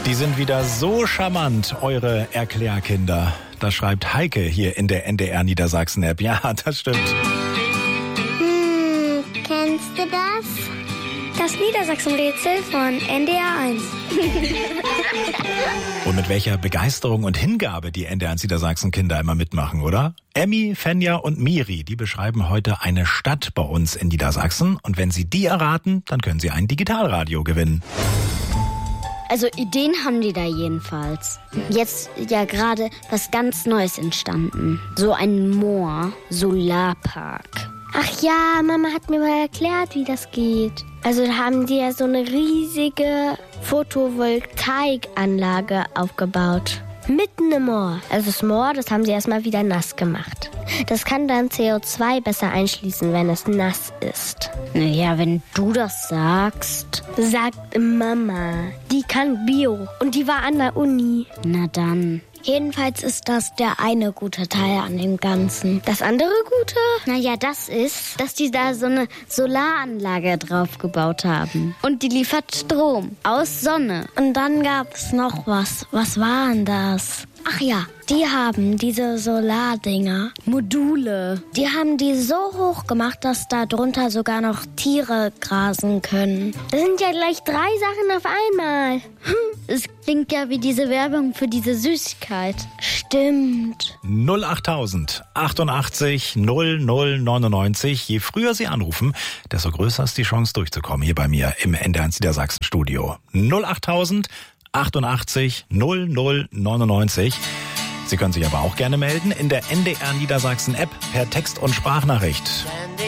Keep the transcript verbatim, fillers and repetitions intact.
Die sind wieder so charmant, eure Erklärkinder. Das schreibt Heike hier in der N D R Niedersachsen-App. Ja, das stimmt. Hm, kennst du das? Das Niedersachsen-Rätsel von N D R eins. Und mit welcher Begeisterung und Hingabe die N D R eins Niedersachsen-Kinder immer mitmachen, oder? Emmy, Fenja und Miri, die beschreiben heute eine Stadt bei uns in Niedersachsen. Und wenn sie die erraten, dann können sie ein Digitalradio gewinnen. Also Ideen haben die da jedenfalls. Jetzt ja gerade was ganz Neues entstanden. So ein Moor, Solarpark. Ach ja, Mama hat mir mal erklärt, wie das geht. Also da haben die ja so eine riesige Photovoltaikanlage aufgebaut. Mitten im Moor. Also das Moor, das haben sie erstmal wieder nass gemacht. Das kann dann C O zwei besser einschließen, wenn es nass ist. Naja, wenn du das sagst. Sagt Mama. Die kann Bio und die war an der Uni. Na dann. Jedenfalls ist das der eine gute Teil an dem Ganzen. Das andere Gute? Naja, das ist, dass die da so eine Solaranlage drauf gebaut haben. Und die liefert Strom aus Sonne. Und dann gab es noch was. Was war denn das? Ach ja, die haben diese Solardinger. Module. Die haben die so hoch gemacht, dass da drunter sogar noch Tiere grasen können. Das sind ja gleich drei Sachen auf einmal. Hm, es klingt ja wie diese Werbung für diese Süßigkeit. Stimmt. null achttausend achtundachtzig null null neunundneunzig. Je früher Sie anrufen, desto größer ist die Chance durchzukommen hier bei mir im N D R eins Niedersachsen Studio. null achttausend achtundachtzig null null neunundneunzig. Sie können sich aber auch gerne melden in der N D R Niedersachsen App per Text- und Sprachnachricht.